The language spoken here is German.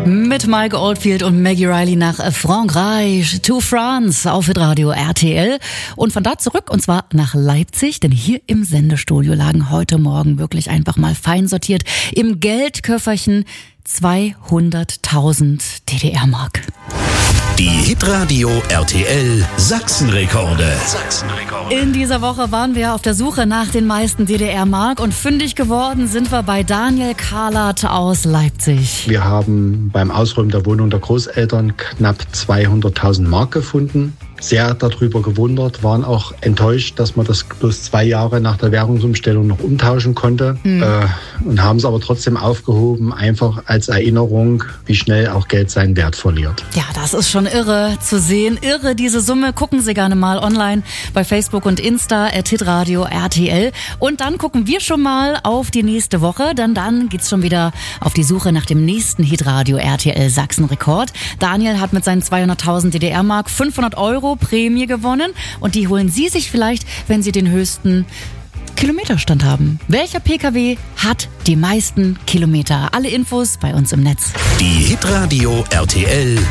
Mit Mike Oldfield und Maggie Riley nach Frankreich to France auf Hitradio RTL und von da zurück und zwar nach Leipzig, denn hier im Sendestudio lagen heute Morgen wirklich einfach mal fein sortiert im Geldköfferchen 200.000 DDR-Mark. Die Hitradio RTL Sachsenrekorde. In dieser Woche waren wir auf der Suche nach den meisten DDR-Mark und fündig geworden sind wir bei Daniel Kahlert aus Leipzig. Wir haben beim Ausräumen der Wohnung der Großeltern knapp 200.000 Mark gefunden. Sehr darüber gewundert, waren auch enttäuscht, dass man das bloß 2 Jahre nach der Währungsumstellung noch umtauschen konnte und haben es aber trotzdem aufgehoben, einfach als Erinnerung, wie schnell auch Geld seinen Wert verliert. Ja, das ist schon irre zu sehen. Irre diese Summe. Gucken Sie gerne mal online bei Facebook und Insta @hitradio RTL. Und dann gucken wir schon mal auf die nächste Woche, denn dann geht's schon wieder auf die Suche nach dem nächsten Hitradio RTL Sachsenrekord. Daniel hat mit seinen 200.000 DDR-Mark 500 € Prämie gewonnen und die holen Sie sich vielleicht, wenn Sie den höchsten Kilometerstand haben. Welcher PKW hat die meisten Kilometer? Alle Infos bei uns im Netz. Die Hitradio RTL